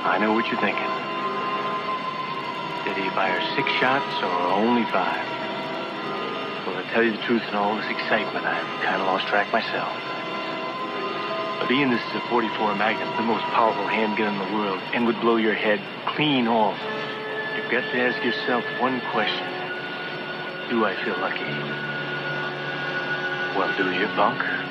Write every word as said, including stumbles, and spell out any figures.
I know what you're thinking. Did he fire six shots or only five? Well, to tell you the truth, in all this excitement, I've kind of lost track myself. But being this is a forty-four Magnum, the most powerful handgun in the world, and would blow your head clean off, you've got to ask yourself one question. Do I feel lucky? Well, do you, punk?